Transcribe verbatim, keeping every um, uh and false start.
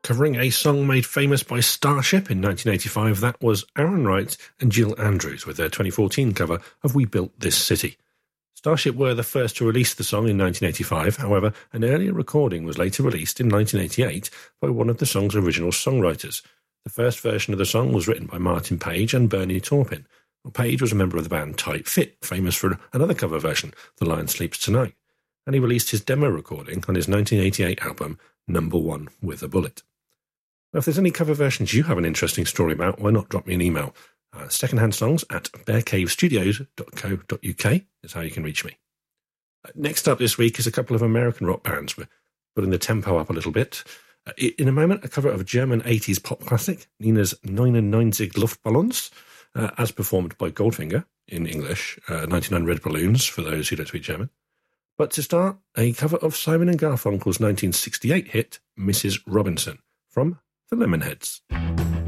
Covering a song made famous by Starship in nineteen eighty-five, that was Aaron Wright and Jill Andrews with their twenty fourteen cover of We Built This City. Starship were the first to release the song in nineteen eighty-five, however, an earlier recording was later released in nineteen eighty-eight by one of the song's original songwriters. The first version of the song was written by Martin Page and Bernie Taupin. Page was a member of the band Tight Fit, famous for another cover version, The Lion Sleeps Tonight, and he released his demo recording on his nineteen eighty-eight album, Number One with a Bullet. Now, if there's any cover versions you have an interesting story about, why not drop me an email? Uh, secondhand songs at bear cave studios dot co dot uk is how you can reach me. Uh, next up this week is a couple of American rock bands. We're putting the tempo up a little bit. Uh, in a moment, a cover of a German eighties pop classic, Nina's neunundneunzig Luftballons, uh, as performed by Goldfinger in English, uh, ninety-nine Red Balloons for those who don't speak German. But to start, a cover of Simon and Garfunkel's nineteen sixty-eight hit, Missus Robinson, from the Lemonheads.